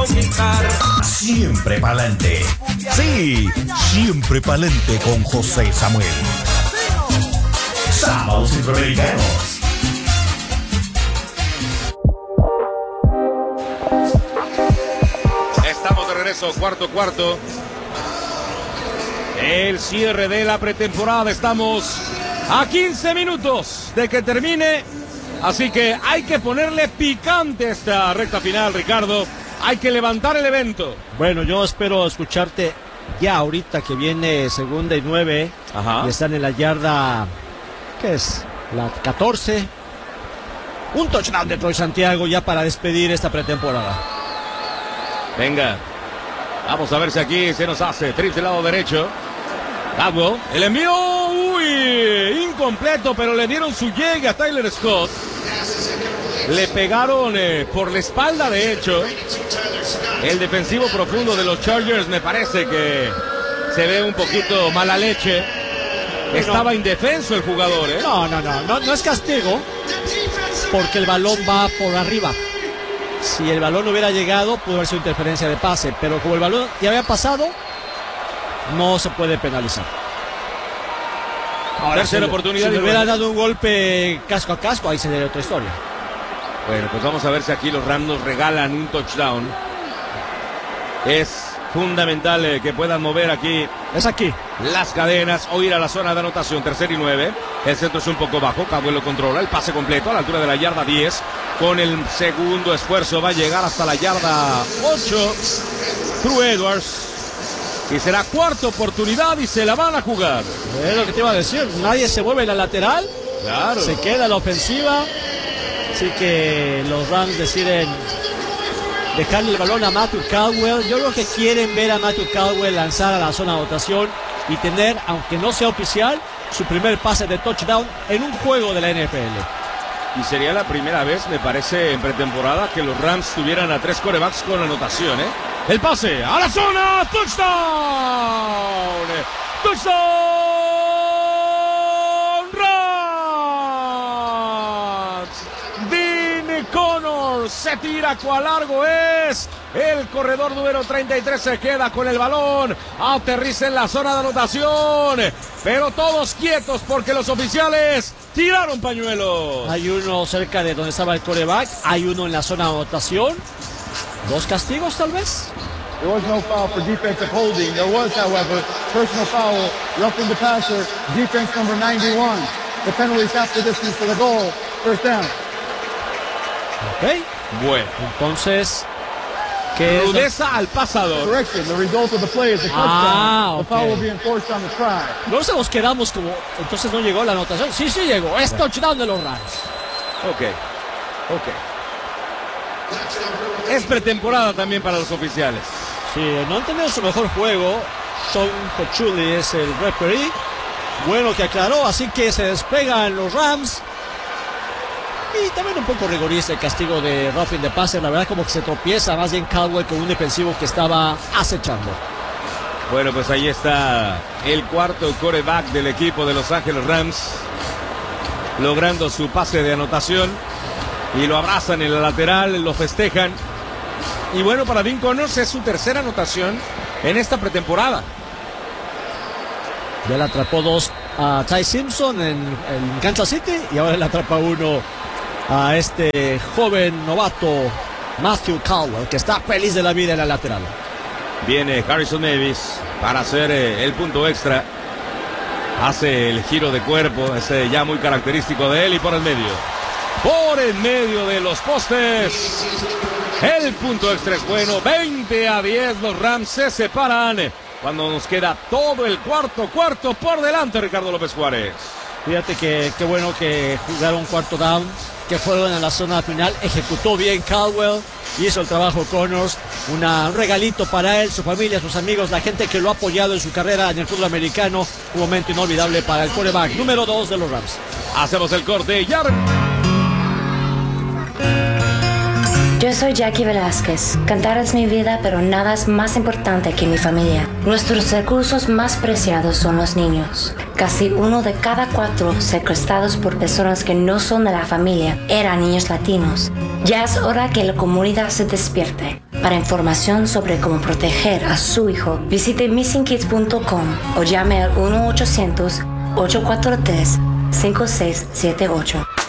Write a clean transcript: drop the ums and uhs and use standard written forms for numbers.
Siempre pa'lante. Sí, siempre pa'lante con José Samuel. Sábados Centroamericanos. Estamos de regreso, cuarto. El cierre de la pretemporada. Estamos a 15 minutos de que termine. Así que hay que ponerle picante a esta recta final, Ricardo. Hay que levantar el evento. Bueno, yo espero escucharte ya ahorita que viene 2ª y 9. Ajá. Y están en la yarda, ¿qué es? La 14. Un touchdown de Troy Santiago ya para despedir esta pretemporada. Venga. Vamos a ver si aquí se nos hace. Trips del lado derecho. Caldwell. El envío. Uy. Incompleto, pero le dieron su llegue a Tyler Scott. Le pegaron por la espalda, de hecho. El defensivo profundo de los Chargers me parece que se ve un poquito mala leche. Estaba indefenso el jugador, ¿eh? No es castigo, porque el balón va por arriba. Si el balón no hubiera llegado, pudo haber sido interferencia de pase, pero como el balón ya había pasado, no se puede penalizar. Ahora, tercera oportunidad. Si le hubiera dado un golpe casco a casco, ahí sería otra historia. Bueno, pues vamos a ver si aquí los Rams nos regalan un touchdown. Es fundamental que puedan mover aquí. Es aquí. Las cadenas o ir a la zona de anotación. 3ª y 9. El centro es un poco bajo. Caldwell lo controla. El pase completo a la altura de la yarda 10. Con el segundo esfuerzo va a llegar hasta la yarda 8. True Edwards. Y será cuarta oportunidad y se la van a jugar. Es lo que te iba a decir. Nadie se mueve en la lateral. Claro. Se queda la ofensiva. Así que los Rams deciden dejarle el balón a Matthew Caldwell. Yo creo que quieren ver a Matthew Caldwell lanzar a la zona de anotación y tener, aunque no sea oficial, su primer pase de touchdown en un juego de la NFL. Y sería la primera vez, me parece, en pretemporada que los Rams tuvieran a 3 quarterbacks con anotación, ¿eh? El pase a la zona, touchdown. Touchdown. Connors se tira, cuál largo es. El corredor número 33 se queda con el balón. Aterriza en la zona de anotación. Pero todos quietos porque los oficiales tiraron pañuelos. Hay uno cerca de donde estaba el quarterback. Hay uno en la zona de anotación. 2 castigos tal vez. There was no foul for defensive holding. There was, however, personal foul, roughing the passer, defense number 91. The penalty is half the distance to the goal. First down. Ok. Bueno. Entonces, ¿qué rudeza al pasador. Correction. The result of the play is a touchdown. The foul will be enforced on the try. No se nos quedamos como, entonces no llegó la anotación. Sí llegó. Es touchdown de los Rams. Ok. Es pretemporada también para los oficiales. Sí, no han tenido su mejor juego. Sean Cochuli es el referee. Bueno que aclaró, así que se despegan los Rams. Y también un poco rigorista el castigo de roughing the passer. La verdad como que se tropieza más bien Caldwell con un defensivo que estaba acechando. Bueno, pues ahí está el cuarto quarterback del equipo de Los Ángeles Rams, logrando su pase de anotación. Y lo abrazan en la lateral, lo festejan. Y bueno, para Dean Connors es su tercera anotación en esta pretemporada. Ya le atrapó 2 a Ty Simpson en Kansas City y ahora le atrapa 1 a este joven novato Matthew Caldwell, que está feliz de la vida en la lateral. Viene Harrison Davis para hacer el punto extra. Hace el giro de cuerpo, ese ya muy característico de él, y por el medio. Por en medio de los postes. El punto extra es bueno. 20-10. Los Rams se separan cuando nos queda todo el cuarto por delante, Ricardo López Juárez. Fíjate que qué bueno que jugaron cuarto down, que fueron a la zona final. Ejecutó bien Caldwell, hizo el trabajo Connors. Un regalito para él, su familia, sus amigos, la gente que lo ha apoyado en su carrera en el fútbol americano. Un momento inolvidable para el quarterback número 2 de los Rams. Hacemos el corte ya. Yo soy Jackie Velázquez. Cantar es mi vida, pero nada es más importante que mi familia. Nuestros recursos más preciados son los niños. Casi 1 de cada 4 secuestrados por personas que no son de la familia eran niños latinos. Ya es hora que la comunidad se despierte. Para información sobre cómo proteger a su hijo, visite missingkids.com o llame al 1-800-843-5678.